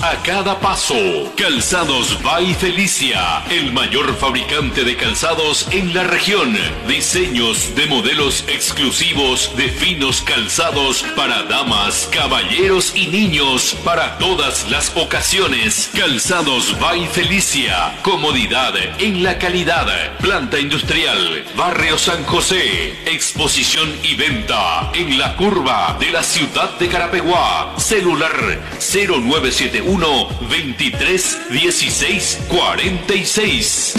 A cada paso, Calzados by Felicia, el mayor fabricante de calzados en la región. Diseños de modelos exclusivos de finos calzados para damas, caballeros y niños para todas las ocasiones. Calzados by Felicia, comodidad en la calidad. Planta industrial, Barrio San José. Exposición y venta en la curva de la ciudad de Carapeguá. Celular 0971 23 16 46.